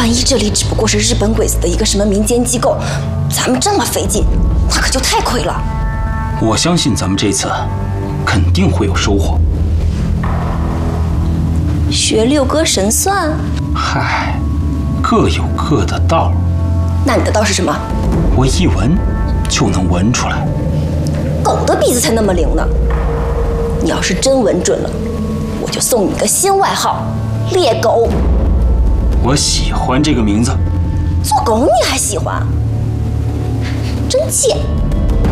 万一这里只不过是日本鬼子的一个什么民间机构，咱们这么费劲，那可就太亏了。 我相信咱们这次肯定会有收获。 学六哥神算？ 嗨，各有各的道。 那你的道是什么？ 我一闻就能闻出来。 狗的鼻子才那么灵呢！你要是真闻准了，我就送你个新外号——猎狗。 我喜欢这个名字。 做狗你还喜欢？真贱！